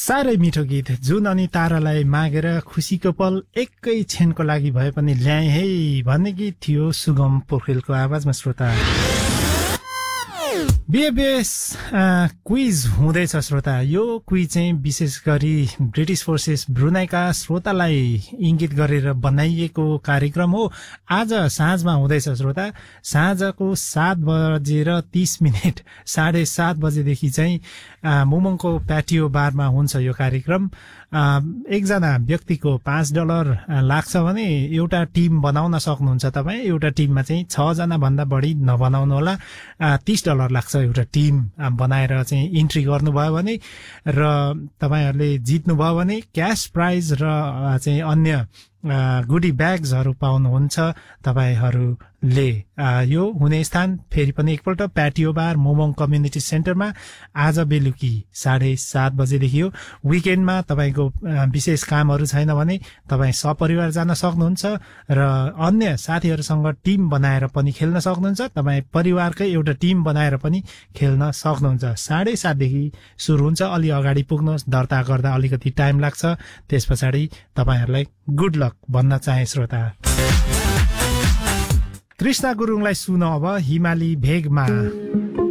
साह्रै मिठो गीत जुन अनि तारालाई मागेर खुसीको पल एकै क्षणको लागि भए पनि ल्याए है भन्ने गीत थियो सुगम पोखरेलको आवाजमा। श्रोता बीएबीएस क्विज हुँदैछ श्रोता। यो क्विज चाहिँ विशेष गरी ब्रिटिश फोर्सेस ब्रुनाईका श्रोतालाई इंगित गरेर बनाइएको कार्यक्रम हो। आज साँझमा हुँदैछ श्रोता। साँझको 7:30 7:30 बजेदेखि चाहिँ मोमङको प्याटियो बारमा हुन्छ यो कार्यक्रम। एकजना व्यक्तिको $5 लाग्छ भने एउटा टिम बनाउन सक्नुहुन्छ तपाईँ। एउटा टिममा चाहिँ 6 जना भन्दा बढी नबनाउनु होला। $30 लाग्छ एउटा टिम बनाएर चाहिँ इन्ट्री गर्नुभयो भने, र तपाईहरूले जित्नुभयो भने क्याश प्राइज र चाहिँ अन्य गुडी ब्याग्सहरू पाउनुहुन्छ तपाईहरूले। यो हुने स्थान फेरि पनि एकपल्ट प्याटियो बार मोमङ कम्युनिटी सेन्टरमा आज बेलुकी 7:30 बजेदेखि हो। विकेन्डमा तपाईँको विशेष कामहरू छैन भने तपाईँ सपरिवार जान सक्नुहुन्छ र अन्य साथीहरूसँग टिम बनाएर पनि खेल्न सक्नुहुन्छ। तपाईँ परिवारकै एउटा टिम बनाएर पनि खेल्न सक्नुहुन्छ। 7:30 देखि सुरु हुन्छ। अलि अगाडि पुग्नुहोस्, दर्ता गर्दा अलिकति टाइम लाग्छ। त्यस पछाडि तपाईँहरूलाई गुड लक भन्न चाहे श्रोता। कृष्ण गुरुङलाई सुन अब हिमाली भेगमा।